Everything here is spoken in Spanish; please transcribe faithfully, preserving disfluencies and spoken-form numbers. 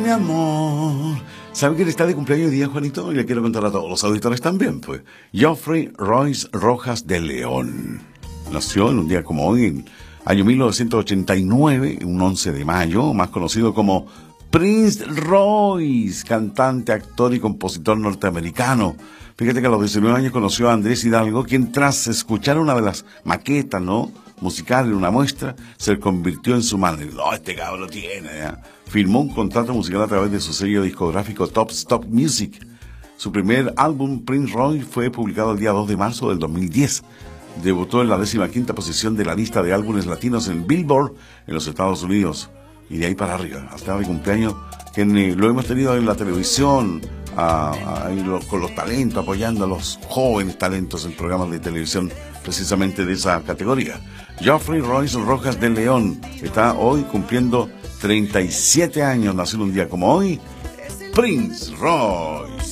mi amor. ¿Sabe quién está de cumpleaños hoy día, Juanito? Y le quiero contar a todos los auditores también, pues. Geoffrey Royce Rojas de León. Nació en un día como hoy, en año mil novecientos ochenta y nueve, un once de mayo, más conocido como Prince Royce, cantante, actor y compositor norteamericano. Fíjate que a los diecinueve años conoció a Andrés Hidalgo, quien tras escuchar una de las maquetas, ¿no?, musical en una muestra, se convirtió en su manager. No, este cabrón lo tiene, ¿ya? Firmó un contrato musical a través de su sello discográfico Top Stop Music. Su primer álbum, Prince Royce, fue publicado el día dos de marzo del dos mil diez. Debutó en la décima quinta posición de la lista de álbumes latinos en Billboard en los Estados Unidos. Y de ahí para arriba, hasta mi cumpleaños, que eh, lo hemos tenido en la televisión, a, a, lo, con los talentos, apoyando a los jóvenes talentos en programas de televisión precisamente de esa categoría. Geoffrey Royce Rojas de León está hoy cumpliendo treinta y siete años, nació un día como hoy, Prince Royce.